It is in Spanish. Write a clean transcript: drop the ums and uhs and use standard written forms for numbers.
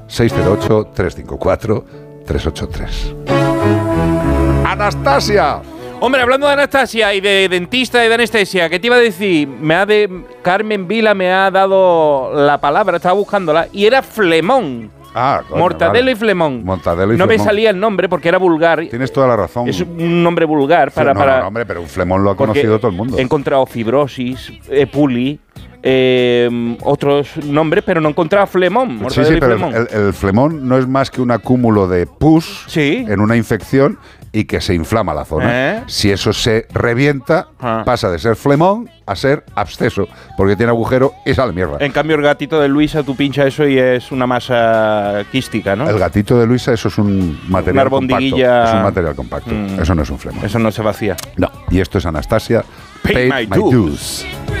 608-354-383. ¡Anastasia! Hombre, hablando de Anastasia y de dentista y de anestesia, ¿qué te iba a decir? Carmen Vila me ha dado la palabra, estaba buscándola, y era flemón. Coño, Mortadelo vale. y Flemón. Mortadelo y no Flemón. me salía el nombre porque era vulgar. Tienes toda la razón. Es un nombre vulgar para... No, hombre, pero un flemón lo ha porque conocido todo el mundo. He encontrado fibrosis, puli, otros nombres, pero no he encontrado flemón. Mortadelo y pero Flemón. el flemón no es más que un acúmulo de pus en una infección y que se inflama la zona. Si eso se revienta, pasa de ser flemón a ser absceso, porque tiene agujero y sale mierda. En cambio, el gatito de Luisa, tú pinchas eso y es una masa quística, ¿no? El gatito de Luisa, eso es un material compacto. Es un material compacto. Eso no es un flemón. Eso no se vacía. No. Y esto es Anastasia. Pay my dues.